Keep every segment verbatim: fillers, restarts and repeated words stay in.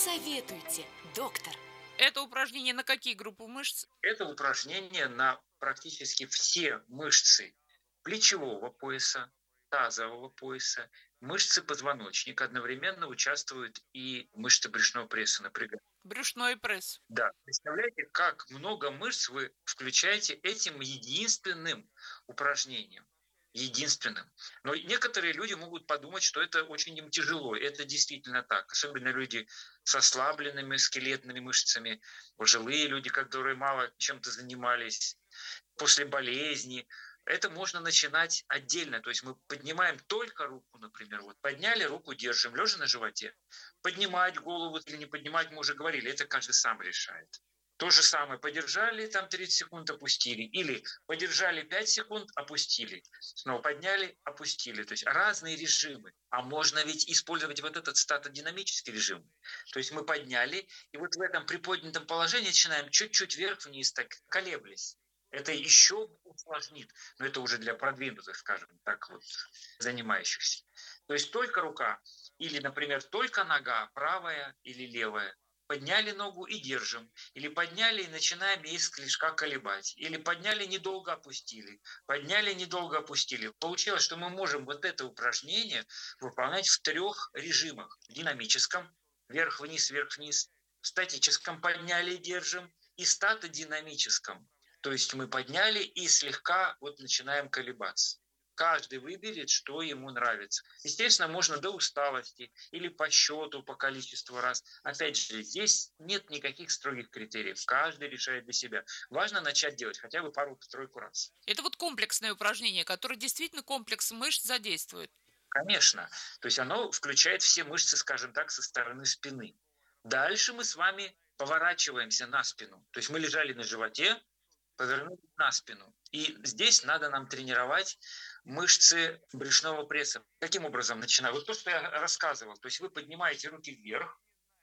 Посоветуйте, доктор. Это упражнение на какие группы мышц? Это упражнение на практически все мышцы плечевого пояса, тазового пояса, мышцы позвоночника. Одновременно участвуют и мышцы брюшного пресса, напрягают. Брюшной пресс. Да, представляете, как много мышц вы включаете этим единственным упражнением. Единственным. Но некоторые люди могут подумать, что это очень им тяжело. Это действительно так. Особенно люди с ослабленными скелетными мышцами, пожилые люди, которые мало чем-то занимались, после болезни. Это можно начинать отдельно. То есть мы поднимаем только руку, например. Вот подняли руку, держим, лежа на животе. Поднимать голову или не поднимать, мы уже говорили, это каждый сам решает. То же самое, подержали, там тридцать секунд опустили. Или подержали пять секунд, опустили. Снова подняли, опустили. То есть разные режимы. А можно ведь использовать вот этот статодинамический режим. То есть мы подняли, и вот в этом приподнятом положении начинаем чуть-чуть вверх-вниз, так колеблясь. Это еще усложнит, но это уже для продвинутых, скажем так, вот, занимающихся. То есть только рука или, например, только нога, правая или левая. Подняли ногу и держим. Или подняли и начинаем из клешка колебать. Или подняли, недолго опустили. Подняли, недолго опустили. Получилось, что мы можем вот это упражнение выполнять в трех режимах. В динамическом, вверх-вниз, вверх-вниз. В статическом подняли и держим. И статодинамическом. То есть мы подняли и слегка вот начинаем колебаться. Каждый выберет, что ему нравится. Естественно, можно до усталости или по счету, по количеству раз. Опять же, здесь нет никаких строгих критериев. Каждый решает для себя. Важно начать делать хотя бы пару-тройку раз. Это вот комплексное упражнение, которое действительно комплекс мышц задействует. Конечно. То есть оно включает все мышцы, скажем так, со стороны спины. Дальше мы с вами поворачиваемся на спину. То есть мы лежали на животе, повернулись на спину. И здесь надо нам тренировать мышцы брюшного пресса. Каким образом начинаю? Вот то, что я рассказывал. То есть вы поднимаете руки вверх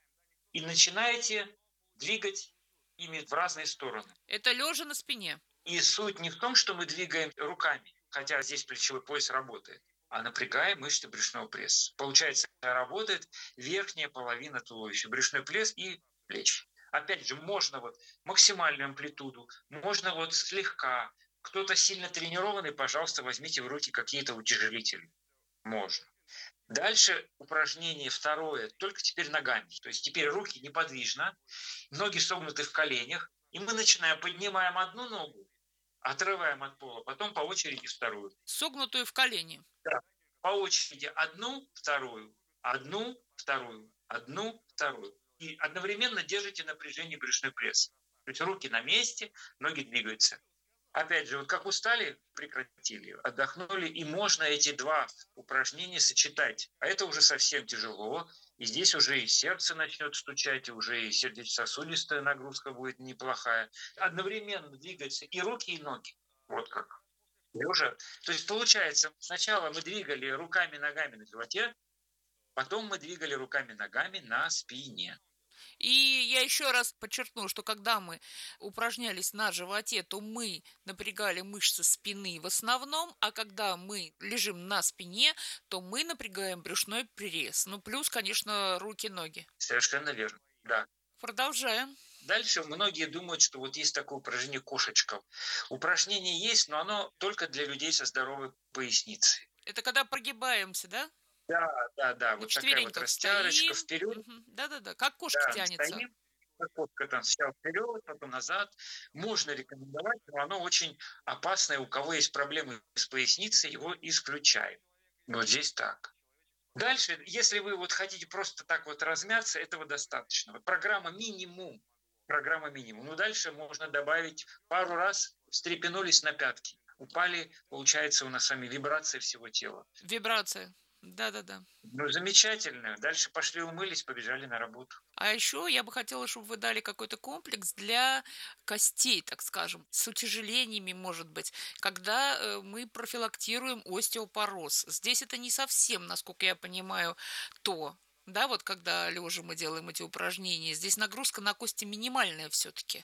и начинаете двигать ими в разные стороны. Это лежа на спине. И суть не в том, что мы двигаем руками, хотя здесь плечевой пояс работает, а напрягаем мышцы брюшного пресса. Получается, работает верхняя половина туловища, брюшной пресс и плечи. Опять же, можно вот максимальную амплитуду, можно вот слегка. Кто-то сильно тренированный, пожалуйста, возьмите в руки какие-то утяжелители. Можно. Дальше упражнение второе, только теперь ногами. То есть теперь руки неподвижно, ноги согнуты в коленях, и мы начинаем, поднимаем одну ногу, отрываем от пола, потом по очереди вторую. Согнутую в колени. Да, по очереди одну, вторую, одну, вторую, одну, вторую. И одновременно держите напряжение брюшной пресс. То есть руки на месте, ноги двигаются. Опять же, вот как устали, прекратили, отдохнули, и можно эти два упражнения сочетать. А это уже совсем тяжело, и здесь уже и сердце начнет стучать, и уже и сердечно-сосудистая нагрузка будет неплохая. Одновременно двигаются и руки, и ноги. Вот как. И уже, то есть получается, сначала мы двигали руками, ногами на животе, потом мы двигали руками, ногами на спине. И я еще раз подчеркну, что когда мы упражнялись на животе, то мы напрягали мышцы спины в основном, а когда мы лежим на спине, то мы напрягаем брюшной пресс. Ну, плюс, конечно, руки-ноги. Совершенно верно, да. Продолжаем. Дальше многие думают, что вот есть такое упражнение кошечка. Упражнение есть, но оно только для людей со здоровой поясницей. Это когда прогибаемся, да? Да, да, да. На Вот такая вот растяжечка вперед. Угу. Да-да-да, как кошка Да, тянется. стоим, кошка там сначала вперед, потом назад. Можно рекомендовать, но оно очень опасное. У кого есть проблемы с поясницей, его исключаем. Вот здесь так. Дальше, если вы вот хотите просто так вот размяться, этого достаточно. Вот программа минимум. Программа минимум. Ну, дальше можно добавить пару раз, встрепенулись на пятки. Упали, получается, у нас с вами вибрация всего тела. Вибрация. Да-да-да. Ну, замечательно. Дальше пошли, умылись, побежали на работу. А еще я бы хотела, чтобы вы дали какой-то комплекс для костей, так скажем, с утяжелениями, может быть, когда э, мы профилактируем остеопороз. Здесь это не совсем, насколько я понимаю, то. Да, вот когда лежа мы делаем эти упражнения, здесь нагрузка на кости минимальная все-таки.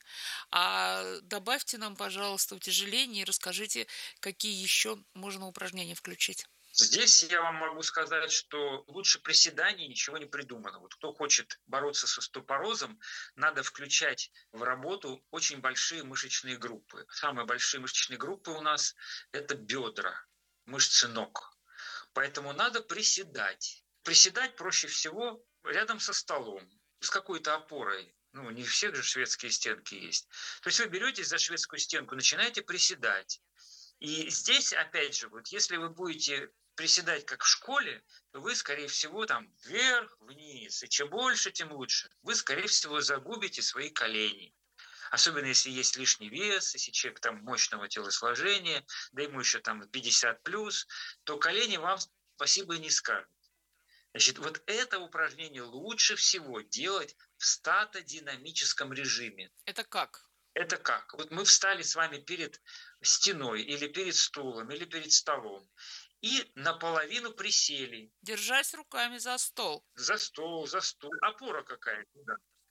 А добавьте нам, пожалуйста, утяжеление и расскажите, какие еще можно упражнения включить. Здесь я вам могу сказать, что лучше приседаний ничего не придумано. Вот кто хочет бороться с остеопорозом, надо включать в работу очень большие мышечные группы. Самые большие мышечные группы у нас – это бедра, мышцы ног. Поэтому надо приседать. Приседать проще всего рядом со столом, с какой-то опорой. Ну, не у всех же шведские стенки есть. То есть вы беретесь за шведскую стенку, начинаете приседать. И здесь, опять же, вот если вы будете приседать как в школе, то вы, скорее всего, там вверх, вниз. И чем больше, тем лучше. Вы, скорее всего, загубите свои колени. Особенно если есть лишний вес, если человек там мощного телосложения, да ему еще там пятьдесят плюс, то колени вам спасибо и не скажут. Значит, вот это упражнение лучше всего делать в статодинамическом режиме. Это как? Это как? Вот мы встали с вами перед стеной или перед стулом, или перед столом, и наполовину присели. Держась руками за стол. За стол, за стул, опора какая-то, да.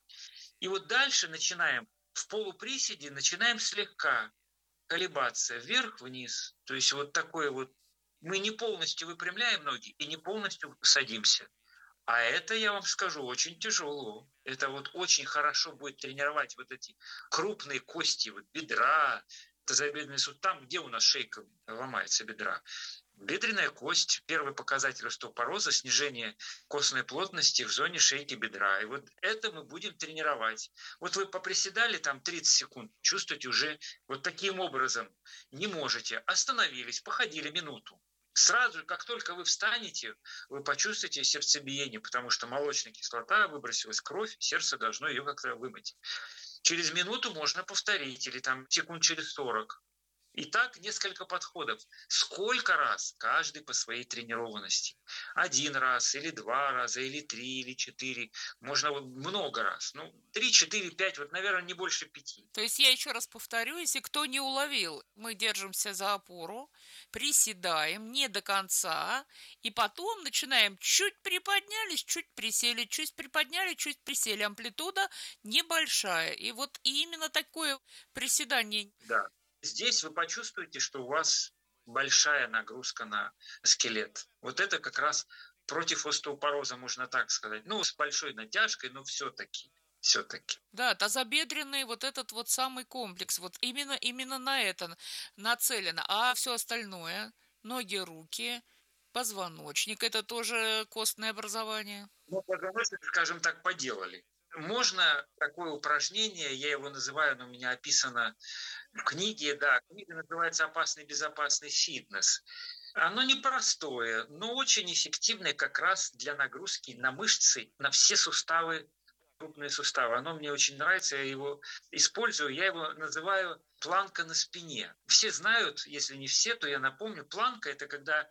И вот дальше начинаем, в полуприседе начинаем слегка колебаться вверх-вниз. То есть вот такое вот, мы не полностью выпрямляем ноги и не полностью садимся. А это, я вам скажу, очень тяжело. Это вот очень хорошо будет тренировать вот эти крупные кости, вот бедра, тазобедренный суставы, там, где у нас шейка ломается бедра. Бедренная кость, первый показатель остеопороза, снижение костной плотности в зоне шейки бедра. И вот это мы будем тренировать. Вот вы поприседали там тридцать секунд, чувствуете уже вот таким образом. Не можете. Остановились, походили минуту. Сразу, как только вы встанете, вы почувствуете сердцебиение, потому что молочная кислота выбросилась, кровь, сердце должно ее как-то вымыть. Через минуту можно повторить, или там секунд через сорок. И так несколько подходов. Сколько раз? Каждый по своей тренированности. Один раз, или два раза, или три, или четыре. Можно вот много раз. Ну, три, четыре, пять, вот, наверное, не больше пяти. То есть я еще раз повторю, если кто не уловил, мы держимся за опору, приседаем не до конца, и потом начинаем чуть приподнялись, чуть присели, чуть приподняли, чуть присели. Амплитуда небольшая. И вот именно такое приседание. Да. Здесь вы почувствуете, что у вас большая нагрузка на скелет. Вот это как раз против остеопороза, можно так сказать. Ну, с большой натяжкой, но все-таки. Все-таки. Да, тазобедренный вот этот вот самый комплекс, вот именно, именно на это нацелено. А все остальное, ноги, руки, позвоночник, это тоже костное образование. Ну, позвоночник, скажем так, поделали. Можно такое упражнение, я его называю, оно у меня описано в книге, да, книга называется «Опасный безопасный фитнес». Оно непростое, но очень эффективное как раз для нагрузки на мышцы, на все суставы, крупные суставы. Оно мне очень нравится, я его использую, я его называю планка на спине. Все знают, если не все, то я напомню, планка – это когда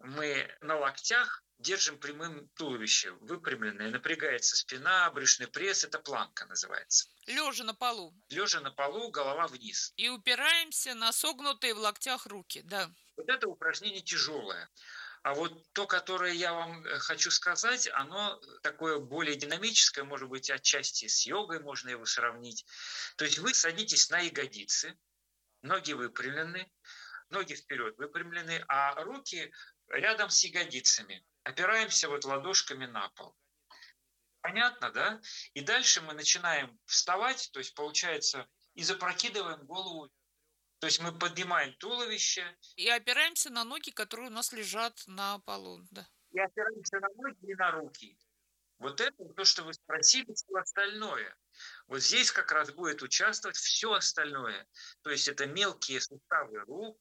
мы на локтях держим прямым туловище, выпрямленное, напрягается спина, брюшный пресс, это планка называется. Лежа на полу. Лежа на полу, голова вниз. И упираемся на согнутые в локтях руки, да. Вот это упражнение тяжелое. А вот то, которое я вам хочу сказать, оно такое более динамическое, может быть, отчасти с йогой можно его сравнить. То есть вы садитесь на ягодицы, ноги выпрямлены, ноги вперед выпрямлены, а руки рядом с ягодицами. Опираемся вот ладошками на пол. Понятно, да? И дальше мы начинаем вставать, то есть получается, и запрокидываем голову. То есть мы поднимаем туловище. И опираемся на ноги, которые у нас лежат на полу, да. И опираемся на ноги и на руки. Вот это то, что вы спросили, все остальное. Вот здесь как раз будет участвовать все остальное. То есть это мелкие суставы рук,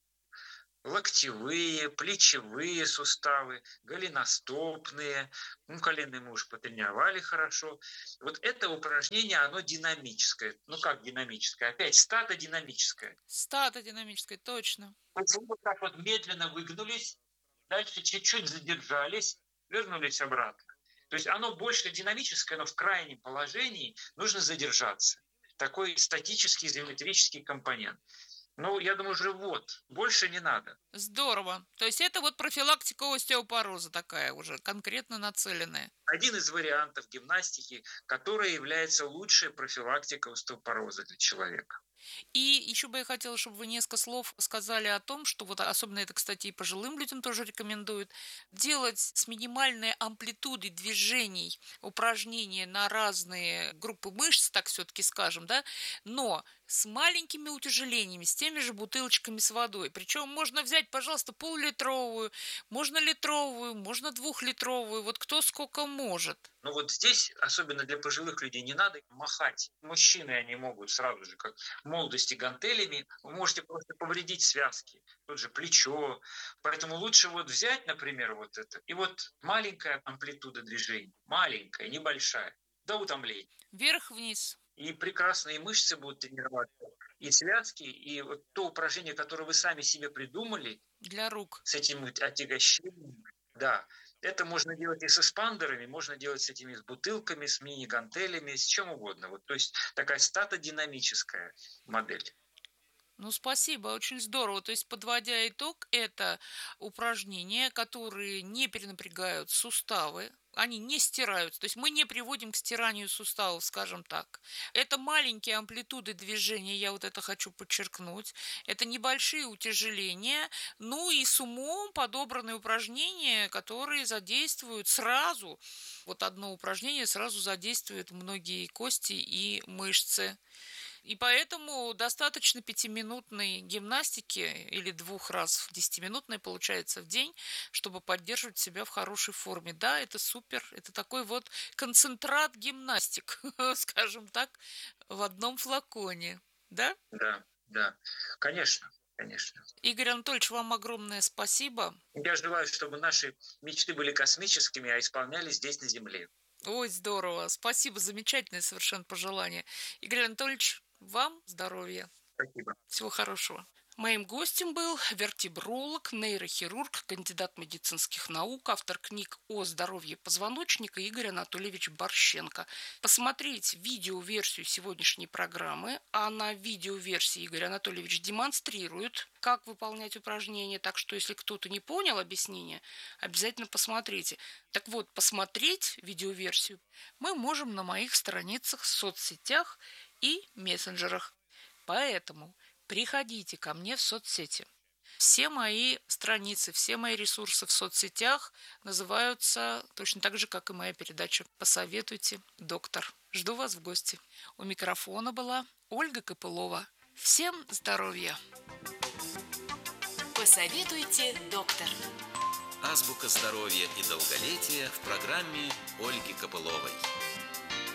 локтевые, плечевые суставы, голеностопные, ну, коленные мы уже потренировали хорошо. Вот это упражнение, оно динамическое. Ну, как динамическое? Опять статодинамическое. Статодинамическое, точно. Вот вы вот так вот медленно выгнулись, дальше чуть-чуть задержались, вернулись обратно. То есть оно больше динамическое, но в крайнем положении нужно задержаться. Такой статический изометрический компонент. Ну, я думаю, живот. Больше не надо. Здорово. То есть это вот профилактика остеопороза такая уже, конкретно нацеленная. Один из вариантов гимнастики, который является лучшей профилактикой остеопороза для человека. И еще бы я хотела, чтобы вы несколько слов сказали о том, что вот особенно это, кстати, и пожилым людям тоже рекомендуют, делать с минимальной амплитудой движений упражнения на разные группы мышц, так все-таки скажем, да, но с маленькими утяжелениями, с теми же бутылочками с водой. Причем можно взять, пожалуйста, поллитровую, можно литровую, можно двухлитровую, вот кто сколько может. Ну вот здесь, особенно для пожилых людей, не надо махать. Мужчины, они могут сразу же, как в молодости, гантелями. Вы можете просто повредить связки, тут же плечо. Поэтому лучше вот взять, например, вот это, и вот маленькая амплитуда движений, маленькая, небольшая, до утомления. Вверх-вниз. И прекрасные мышцы будут тренироваться, и связки, и вот то упражнение, которое вы сами себе придумали. Для рук. С этим отягощением, да. Это можно делать и с эспандерами, можно делать с этими с бутылками, с мини-гантелями, с чем угодно. Вот, то есть такая статодинамическая модель. Ну, спасибо, очень здорово. То есть, подводя итог, это упражнения, которые не перенапрягают суставы, они не стираются. То есть мы не приводим к стиранию суставов, скажем так. Это маленькие амплитуды движения, я вот это хочу подчеркнуть. Это небольшие утяжеления, ну и с умом подобранные упражнения, которые задействуют сразу, вот одно упражнение сразу задействует многие кости и мышцы. И поэтому достаточно пятиминутной гимнастики или двух раз десятиминутной получается в день, чтобы поддерживать себя в хорошей форме. Да, это супер, это такой вот концентрат гимнастик, скажем так, в одном флаконе, да? Да, да, конечно, конечно. Игорь Анатольевич, вам огромное спасибо. Я желаю, чтобы наши мечты были космическими, а исполнялись здесь на Земле. Ой, здорово, спасибо, замечательное совершенно пожелание. Игорь Анатольевич, вам здоровья. Спасибо. Всего хорошего. Моим гостем был вертебролог, нейрохирург, кандидат медицинских наук, автор книг о здоровье позвоночника Игорь Анатольевич Борщенко. Посмотреть видеоверсию сегодняшней программы, а на видеоверсии Игорь Анатольевич демонстрирует, как выполнять упражнения, так что если кто-то не понял объяснение, обязательно посмотрите. Так вот, посмотреть видеоверсию мы можем на моих страницах в соцсетях и мессенджерах. Поэтому приходите ко мне в соцсети. Все мои страницы, все мои ресурсы в соцсетях называются точно так же, как и моя передача «Посоветуйте, доктор». Жду вас в гости. У микрофона была Ольга Копылова. Всем здоровья! Посоветуйте, доктор. Азбука здоровья и долголетия в программе Ольги Копыловой.